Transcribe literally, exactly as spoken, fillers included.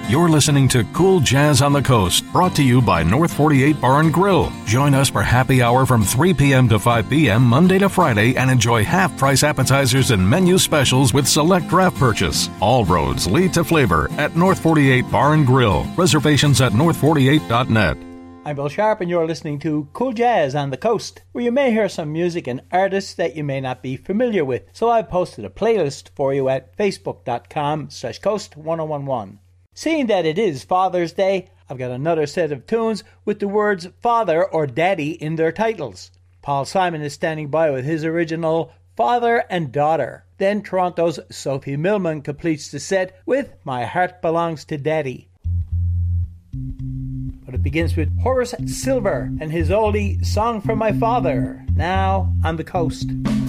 You're listening to Cool Jazz on the Coast, brought to you by North forty-eight Bar and Grill. Join us for happy hour from three p.m. to five p.m. Monday to Friday and enjoy half-price appetizers and menu specials with select draft purchase. All roads lead to flavor at North forty-eight Bar and Grill. Reservations at north forty-eight dot net. I'm Bill Sharp, and you're listening to Cool Jazz on the Coast, where you may hear some music and artists that you may not be familiar with. So I've posted a playlist for you at facebook.com slash coast1011. Seeing that it is Father's Day, I've got another set of tunes with the words father or daddy in their titles. Paul Simon is standing by with his original Father and Daughter. Then Toronto's Sophie Millman completes the set with My Heart Belongs to Daddy. But it begins with Horace Silver and his oldie Song for My Father, now on the Coast.